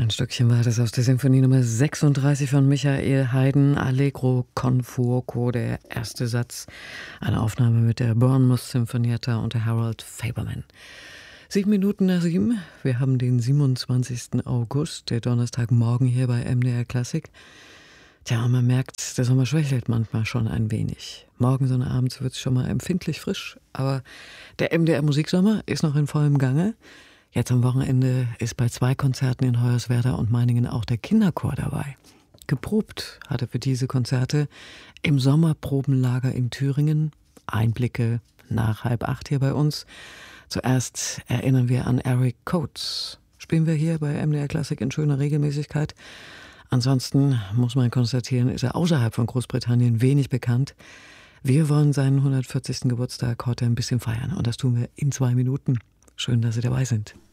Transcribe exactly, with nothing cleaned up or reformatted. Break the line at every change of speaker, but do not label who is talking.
Ein Stückchen war das aus der Sinfonie Nummer sechsunddreißig von Michael Haydn, Allegro con fuoco, der erste Satz. Eine Aufnahme mit der Bournemouth Sinfonietta unter Harold Faberman. Sieben Minuten nach sieben. Wir haben den siebenundzwanzigsten August, der Donnerstagmorgen hier bei M D R Klassik. Tja, man merkt, der Sommer schwächelt manchmal schon ein wenig. Morgens und abends wird es schon mal empfindlich frisch, aber der M D R Musiksommer ist noch in vollem Gange. Jetzt am Wochenende ist bei zwei Konzerten in Hoyerswerda und Meiningen auch der Kinderchor dabei. Geprobt hatte für diese Konzerte im Sommerprobenlager in Thüringen. Einblicke nach halb acht hier bei uns. Zuerst erinnern wir an Eric Coates. Spielen wir hier bei M D R Klassik in schöner Regelmäßigkeit. Ansonsten muss man konstatieren, ist er außerhalb von Großbritannien wenig bekannt. Wir wollen seinen hundertvierzigsten Geburtstag heute ein bisschen feiern und das tun wir in zwei Minuten. Schön, dass Sie dabei sind.